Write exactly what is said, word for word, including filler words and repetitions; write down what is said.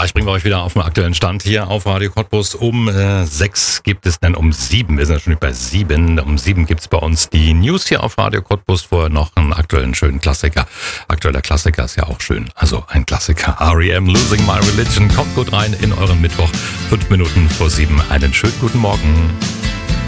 Gleich bringen wir euch wieder auf den aktuellen Stand hier auf Radio Cottbus. Um äh, sechs gibt es dann um sieben, wir sind ja schon bei sieben, um sieben gibt es bei uns die News hier auf Radio Cottbus. Vorher noch einen aktuellen schönen Klassiker. Aktueller Klassiker ist ja auch schön. Also ein Klassiker. R E M, Losing My Religion. Kommt gut rein in euren Mittwoch. Fünf Minuten vor sieben. Einen schönen guten Morgen.